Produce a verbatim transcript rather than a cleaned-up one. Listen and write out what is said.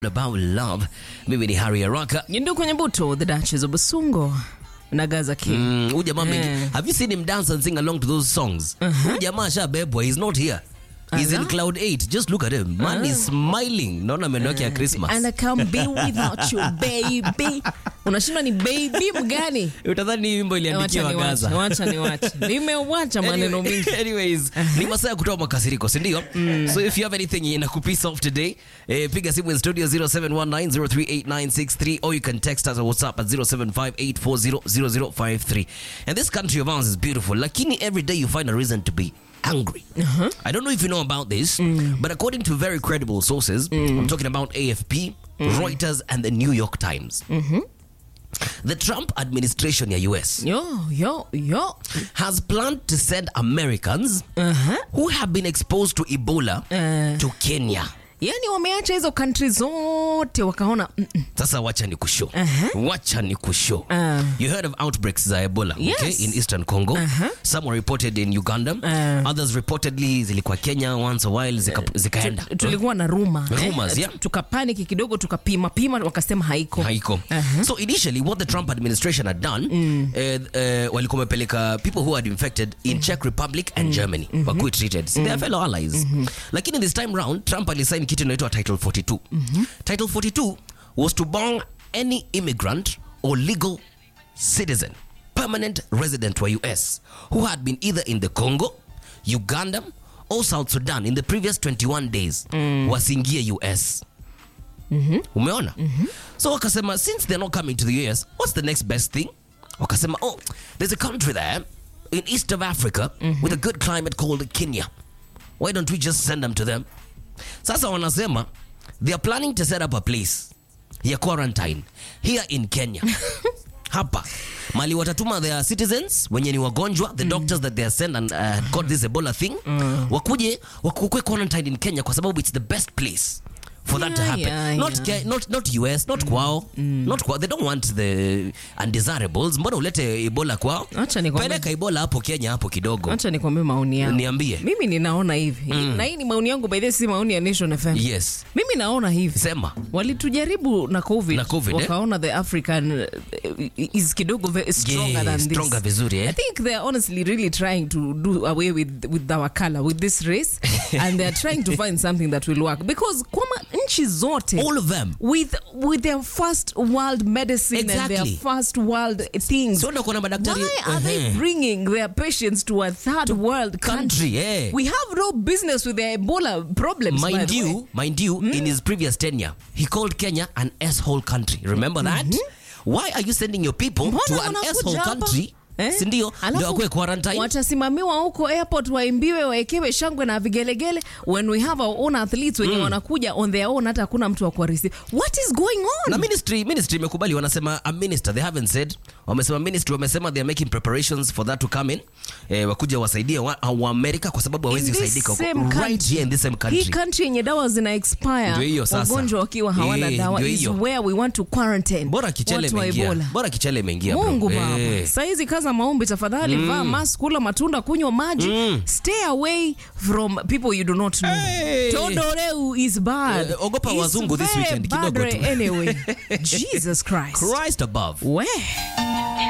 About love. Mimi ni Harry Araka. Nyindu kwenye buto, the Duchess of Basungo. Nagaza King. Mm, uja mama, eh. Have you seen him dance and sing along to those songs? Uh-huh. Uja masha bebwa, he's not here. He's uh-huh. in cloud eight. Just look at him. Man uh-huh. is smiling. Naona menoke ya Christmas. And I can't be without you, baby. Unashindwa ni baby mgani? Utadhani ni wimbo iliandikiwa Gaza. Wacha ni wacha. Nimewacha maneno mingi. Anyways, ni masaa ya kutoa makasiriko, si ndio? So if you have anything inakupisa off today, eh, piga simu in studio zero seven one nine zero three eight nine six three or you can text us on WhatsApp at zero seven five eight four zero zero zero five three. And this country of ours is beautiful. Lakini every day you find a reason to be angry. Uh-huh. I don't know if you know about this, mm. but according to very credible sources, mm. I'm talking about A F P, mm. Reuters, and the New York Times. Mm-hmm. The Trump administration in the U S yo, yo, yo. has planned to send Americans uh-huh. who have been exposed to Ebola uh. to Kenya. Yani wameacha hizo country zote wakaona mm-mm. Sasa wacha ni kushow. Uh-huh. Wacha ni kushow. Uh. You heard of outbreaks za Ebola, yes. okay, in Eastern Congo. Uh-huh. Some were reported in Uganda. Uh. Others reportedly zilikuwa Kenya once a while zika, zikaenda. Uh, tulikuwa na rumor. Rumors, eh? yeah. Tukapanic kidogo tukapima pima wakasema haiko. Haiko. Uh-huh. So initially what the Trump administration had done, mm. uh, uh, walikuwa wamepeleka people who had infected in mm. Czech Republic and mm. Germany mm-hmm. were treated. So mm. they are fellow allies. Mm-hmm. Lakini this time round Trump alisign kitu inaitwa Title forty-two. Mm-hmm. Title forty-two was to ban any immigrant or legal citizen, permanent resident wa U S who had been either in the Congo, Uganda or South Sudan in the previous twenty-one days mm. wasingie U S. Mm-hmm. Umeona? Mm-hmm. So wakasema, since they're not coming to the U S, what's the next best thing? Wakasema, oh, there's a country there in east of Africa mm-hmm. with a good climate called Kenya. Why don't we just send them to them? Sasa wanasema they are planning to set up a place ya quarantine here in Kenya. Hapa mali watatuma their citizens wenye ni wagonjwa, the mm. doctors that they are sent and uh, got this Ebola thing mm. wakuje wakukwe quarantine in Kenya kwa sababu it's the best place for yeah, that to happen. Yeah, not, yeah. not not U S, not mm. kwao, mm. not kwao. They don't want the undesirables. Mbona ulete Ebola kwao? Peleka Ebola hapo Kenya hapo kidogo. Acha nikwambie maoni yangu. Niambie. Mimi ninaona hivi. Mm. Na hii ni maoni yangu by the way, si maoni ya Nation F M. Yes. Mimi naona hivi. Sema. Walitujaribu na COVID. Na COVID wakaona eh? The African uh, is kidogo very stronger yeah, than this. Stronger vizuri eh? I think they are honestly really trying to do away with with our color, with this race and they are trying to find something that will work because kwama nchi zote, all of them with with their first world medicine exactly. and their first world things. So why are uh-huh. they bringing their patients to a third to world country? country yeah. We have no business with their Ebola problems. Mind you, mind you, mm. in his previous tenure, he called Kenya an S-hole country. Remember that? Mm-hmm. Why are you sending your people Mbona to an S-hole country? Eh? Sindio, ndio wakwe quarantine. Watasimamiwa huko airport waimbiwe waekewe shangwe na vigelegele when we have our own athletes wenye mm. wanakuja on their own hata hakuna mtu wa kuarisi. What is going on? Na ministry ministry imekubali, wanasema a minister, they haven't said. Wamesema ministry wamesema they are making preparations for that to come in. Eh, wakuja wasaidie wa, wa America kwa sababu hawezi kusaidika right here in this same country. Hii country yenye dawa zina expire. Wagonjwa wakiwa hawana e, dawa is where we want to quarantine. Bora kichele imeingia. Bora kichele imeingia bro. Mungu baba. E. Saizi kaza maombi tafadhali, mm. vaa mask, kula matunda, kunywa maji, mm. stay away from people you do not know. Hey. Todoreu is bad. Uh, ogopa wazungu this weekend kidogo tu. Anyway. Jesus Christ. Christ above. Where?